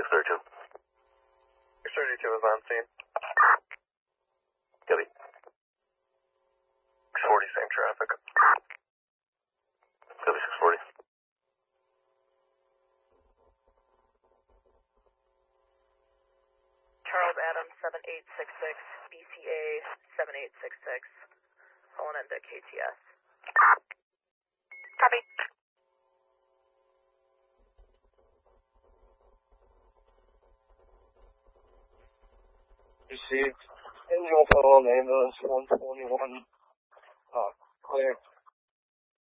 632. 632 is on scene. Copy. 640, same traffic. Copy 640. Charles Adams 7866, BCA 7866, calling into KTS. Copy. Received. Angel Fellow, name is 121. Clear.